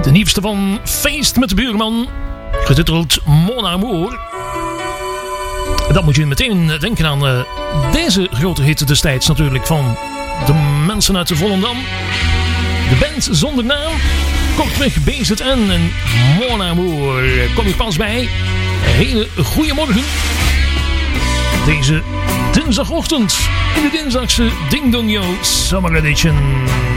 De nieuwste van Feest met de Buurman, getiteld Mon Amour. Dan moet je meteen denken aan deze grote hit destijds natuurlijk van de mensen uit de Volendam. De band zonder naam, kortweg BZN en Mon Amour. Kom je pas bij. Een hele goede morgen. Deze dinsdagochtend in de dinsdagse Ding Dong Yo Summer Edition.